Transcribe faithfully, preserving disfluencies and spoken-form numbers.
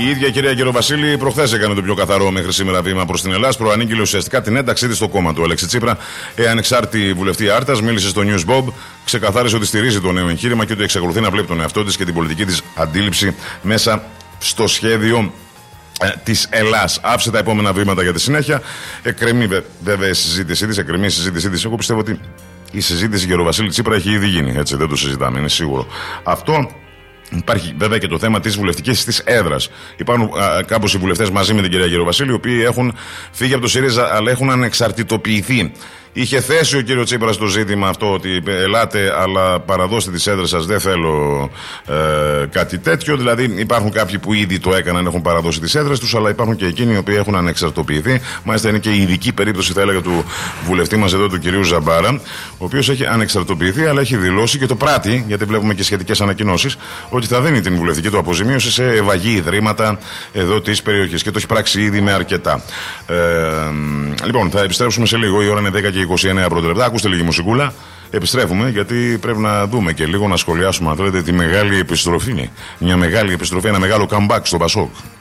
Η ίδια η κυρία Γεροβασίλη προχθές έκανε το πιο καθαρό μέχρι σήμερα βήμα προς την Ελλάδα. Προανήγγειλε ουσιαστικά την ένταξή της στο κόμμα του. Ο Αλέξη Τσίπρα, ε, ανεξάρτητη βουλευτή Άρτας, μίλησε στο News Bob, ξεκαθάρισε ότι στηρίζει το νέο εγχείρημα και ότι εξακολουθεί να βλέπει τον εαυτό της και την πολιτική της αντίληψη μέσα στο σχέδιο ε, της Ελλάς. Άφησε τα επόμενα βήματα για τη συνέχεια. Εκκρεμεί βέβαια η συζήτησή της. Εκκρεμεί η συζήτησή της. Εγώ πιστεύω ότι η συζήτηση Γεροβασίλη Τσίπρα έχει ήδη γίνει. Έτσι, δεν το συζητάμε, είναι σίγουρο. Αυτό. Υπάρχει βέβαια και το θέμα της βουλευτικής της έδρας. Υπάρχουν κάπως οι βουλευτές μαζί με την κυρία Γεροβασίλη, οι οποίοι έχουν φύγει από το ΣΥΡΙΖΑ αλλά έχουν ανεξαρτητοποιηθεί. Είχε θέσει ο κύριο Τσίπρας το ζήτημα αυτό ότι ελάτε αλλά παραδώστε τις έδρες σας, δεν θέλω ε, κάτι τέτοιο. Δηλαδή υπάρχουν κάποιοι που ήδη το έκαναν, έχουν παραδώσει τις έδρες τους, αλλά υπάρχουν και εκείνοι οι οποίοι έχουν ανεξαρτητοποιηθεί. Μάλιστα είναι και η ειδική περίπτωση, θα έλεγα, του βουλευτή μας εδώ, του κυρίου Ζαμπάρα, ο οποίος έχει ανεξαρτητοποιηθεί αλλά έχει δηλώσει και το πράττει, γιατί βλέπουμε και σχετικές ανακοινώσεις, ότι θα δίνει την βουλευτική του αποζημίωση σε ευαγή ιδρύματα εδώ της περιοχής και το έχει πράξει ήδη με αρκετά. Ε, λοιπόν, θα επιστρέψουμε σε λίγο. Η ώρα είναι δέκα και είκοσι εννέα πρώτα λεπτά. Ακούστε λίγη μουσικούλα. Επιστρέφουμε, γιατί πρέπει να δούμε και λίγο να σχολιάσουμε, αν θέλετε, τη μεγάλη επιστροφή. Μια μεγάλη επιστροφή, ένα μεγάλο comeback στο Πασόκ.